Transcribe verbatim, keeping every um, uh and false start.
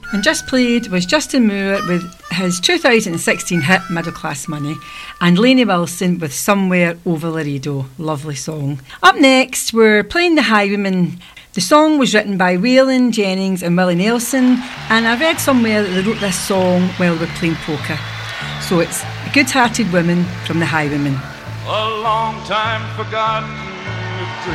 And just played was Justin Moore with his two thousand sixteen hit Middle Class Money, and Lainey Wilson with Somewhere Over Laredo. Lovely song. Up next, we're playing The Highwaymen. The song was written by Waylon Jennings and Willie Nelson, and I read somewhere that they wrote this song while they were playing poker. So it's Good-Hearted Women from The Highwaymen. A long time forgotten